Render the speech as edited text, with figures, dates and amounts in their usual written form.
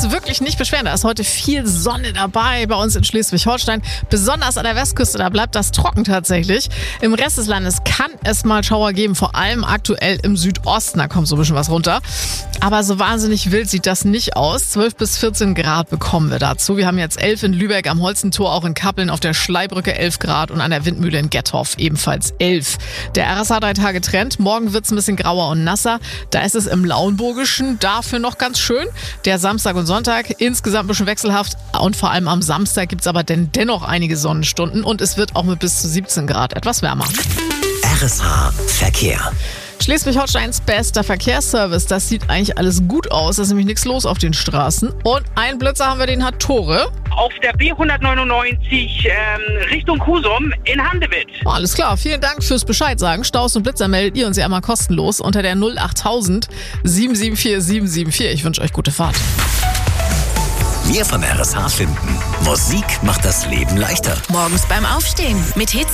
uns wirklich nicht beschweren. Da ist heute viel Sonne dabei bei uns in Schleswig-Holstein. Besonders an der Westküste, da bleibt das trocken tatsächlich. Im Rest des Landes kann es mal Schauer geben, vor allem aktuell im Südosten. Da kommt so ein bisschen was runter. Aber so wahnsinnig wild sieht das nicht aus. 12 bis 14 Grad bekommen wir dazu. Wir haben jetzt 11 in Lübeck, am Holzentor, auch in Kappeln, auf der Schleibrücke 11 Grad und an der Windmühle in Gettorf ebenfalls 11. Der RSH 3-Tage-Trend. Morgen wird es ein bisschen grauer und nasser. Da ist es im Lauenburgischen dafür noch ganz schön. Der Samstag und Sonntag insgesamt ein bisschen wechselhaft. Und vor allem am Samstag gibt es aber dennoch einige Sonnenstunden. Und es wird auch mit bis zu 17 Grad etwas wärmer. RSH Verkehr. Schleswig-Holsteins bester Verkehrsservice. Das sieht eigentlich alles gut aus. Da ist nämlich nichts los auf den Straßen. Und einen Blitzer haben wir, den hat Tore. Auf der B199 Richtung Husum in Handewitt. Alles klar, vielen Dank fürs Bescheid sagen. Staus und Blitzer meldet ihr uns ja einmal kostenlos unter der 08000 774 774. Ich wünsche euch gute Fahrt. Mehr von RSH finden. Musik macht das Leben leichter. Morgens beim Aufstehen mit Hits